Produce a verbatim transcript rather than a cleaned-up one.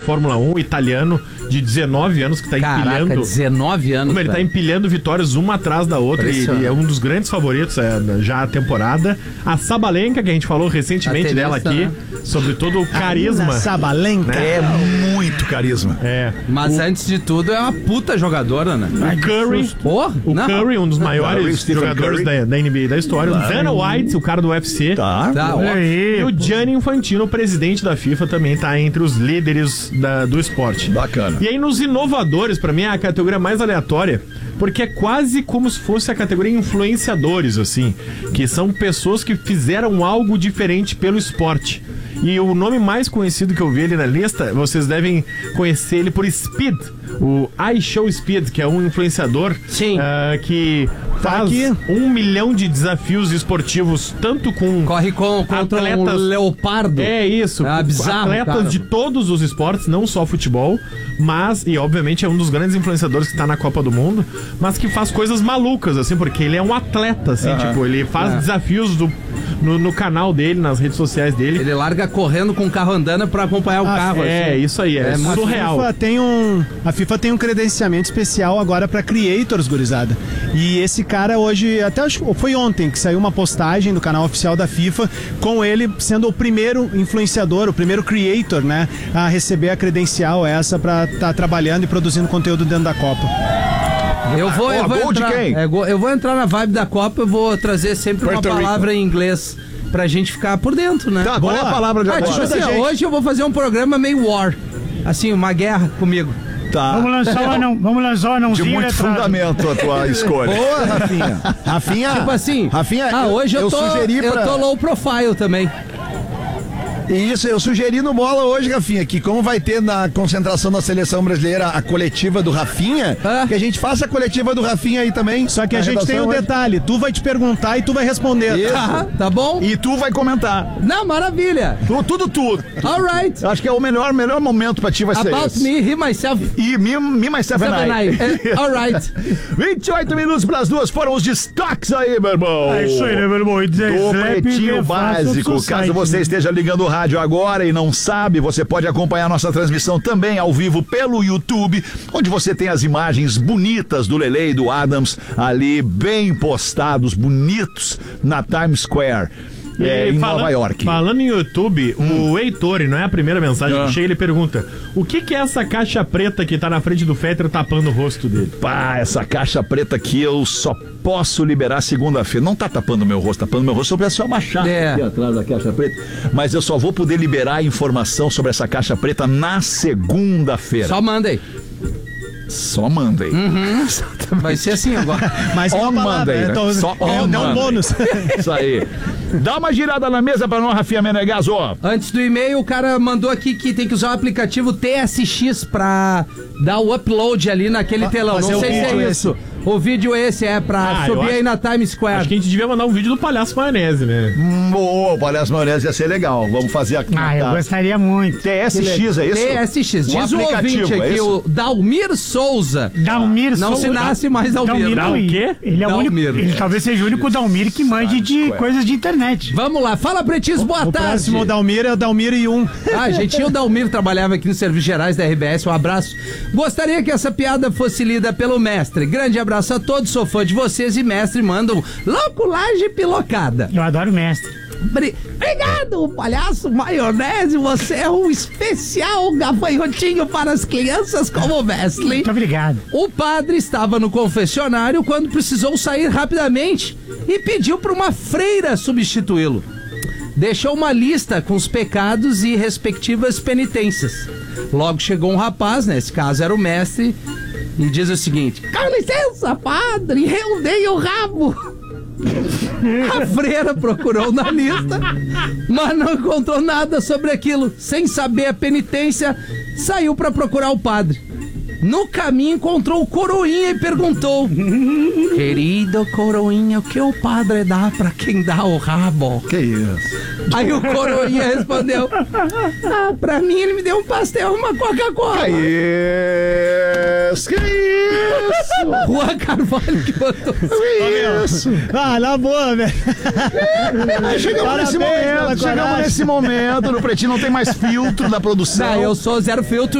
Fórmula um, italiano, de dezenove anos, que tá Caraca, empilhando... dezenove anos, Como ele tá empilhando vitórias uma atrás da outra, e ele é um dos grandes favoritos é, já a temporada. A Sabalenka, que a gente falou recentemente dela aqui, né? Sobre todo o carisma. A Sabalenka. Né? É muito carisma. É. Mas o... antes de tudo, é uma puta jogadora, né? O Curry, Porra, o não. Curry, um dos maiores Curry, jogadores da, da N B A da história. O Dana White, o cara do U F C. Tá. Tá, ó. E o Gianni Infantino, o presidente da FIFA, também tá entre os líderes da, do esporte. Bacana. E aí nos inovadores, pra mim, é a categoria mais aleatória, porque é quase como se fosse a categoria influenciadores, assim, que são pessoas que fizeram algo diferente pelo esporte. E o nome mais conhecido que eu vi ali na lista, vocês devem conhecer ele por Speed, o iShow Speed, que é um influenciador uh, que faz um milhão de desafios esportivos, tanto com corre com contra atletas, um leopardo. É isso, é bizarro, atletas cara. de todos os esportes, não só futebol, mas, e obviamente é um dos grandes influenciadores que tá na Copa do Mundo, mas que faz coisas malucas, assim, porque ele é um atleta, assim, uhum. tipo, ele faz é. desafios do, no, no canal dele, nas redes sociais dele. Ele larga correndo com o carro andando pra acompanhar o a carro. É, assim. isso aí, é, é surreal. A FIFA tem um, a FIFA tem um credenciamento especial agora pra creators, gurizada. E esse cara hoje, até acho que foi ontem que saiu uma postagem do canal oficial da FIFA com ele sendo o primeiro influenciador, o primeiro creator, né, a receber a credencial essa pra estar tá trabalhando e produzindo conteúdo dentro da Copa. Eu vou, eu, oh, vou gol entrar, de quem? É, eu vou entrar na vibe da Copa, eu vou trazer sempre Puerto uma palavra Rico. em inglês pra gente ficar por dentro, né? Tá, qual é a palavra de ah, agora? tipo assim, hoje eu vou fazer um programa meio war, assim, uma guerra comigo. Tá. Vamos lançar um anão, vamos lançar um anãozinho. De muito letrado. fundamento a tua escolha. Boa, Rafinha. Rafinha. Tipo assim, Rafinha, ah, hoje eu, eu tô, sugeri eu pra... tô low profile também. Isso, eu sugeri no Bola hoje, Rafinha, que como vai ter na concentração da seleção brasileira a coletiva do Rafinha, ah. que a gente faça a coletiva do Rafinha aí também. Só que a gente tem um hoje. detalhe, tu vai te perguntar e tu vai responder. Isso. Ah, tá bom? E tu vai comentar. Não, maravilha. Tu, tudo tu. Alright. Acho que é o melhor, melhor momento pra ti vai ser About esse. me, he, myself. E me, me myself and I. Uh, Alright. vinte e oito minutos pras duas foram os destaques aí, meu irmão. É isso aí, né, meu irmão? Do Pretinho Básico. Caso você esteja ligando o rádio agora e não sabe, você pode acompanhar nossa transmissão também ao vivo pelo YouTube, onde você tem as imagens bonitas do Lele e do Adams ali bem postados, bonitos na Times Square. É, em falando, Nova York. Falando em YouTube, hum. o Heitor, não é a primeira mensagem ah. que chega, ele pergunta: o que que é essa caixa preta que tá na frente do Fetter tapando o rosto dele? Pá, essa caixa preta aqui eu só posso liberar segunda-feira. Não tá tapando meu rosto, tapando meu rosto, eu peço só uma chave é. aqui atrás da caixa preta. Mas eu só vou poder liberar a informação sobre essa caixa preta na segunda-feira. Só manda aí. Só mandem. Uhum. Vai ser assim agora. Mas on palavra, Monday, né? Tô... Só on é, não um bônus. Isso aí. Dá uma girada na mesa pra nós, Rafinha Menegaso. Antes do e-mail, o cara mandou aqui que tem que usar o aplicativo T S X pra dar o upload ali naquele ah, telão. Não sei se é isso. O vídeo esse é pra ah, subir aí na Times Square. Acho que a gente devia mandar um vídeo do Palhaço Maionese, né? Boa, o Palhaço Maionese ia ser legal. Vamos fazer aqui. Ah, eu gostaria muito. T S X, é isso? T S X. Diz o, o ouvinte aqui, é o Dalmir Souza. Dalmir Souza. Não se nasce mais Dalmir. Dalmir o quê? Ele é o único, ele talvez seja o único Dalmir que mande de coisas de internet. Vamos lá, fala Pretis, boa o tarde. O próximo Dalmir é o Dalmir e um. Ah, gente, o Dalmir trabalhava aqui nos Serviços Gerais da R B S, um abraço. Gostaria que essa piada fosse lida pelo mestre. Grande abraço a todos, sou fã de vocês e mestre mandam louculagem pilocada. Eu adoro o mestre. Obrigado, Palhaço Maionese, você é um especial gafanhotinho para as crianças como mestre. Muito obrigado. O padre estava no confessionário quando precisou sair rapidamente e pediu para uma freira substituí-lo. Deixou uma lista com os pecados e respectivas penitências. Logo chegou um rapaz, nesse caso era o mestre, e diz o seguinte: com licença, padre, eu dei o rabo. A freira procurou na lista, mas não encontrou nada sobre aquilo. Sem saber a penitência, saiu para procurar o padre. No caminho encontrou o Coroinha e perguntou: querido Coroinha, o que o padre dá pra quem dá o rabo? Que isso? Aí o Coroinha respondeu: ah, pra mim ele me deu um pastel e uma Coca-Cola. Que isso? Que isso? Juan Carvalho que botou. Que isso? Ah, na boa, velho. Chegamos nesse momento, chegamos nesse momento. No Pretinho não tem mais filtro da produção. Não, eu sou zero filtro.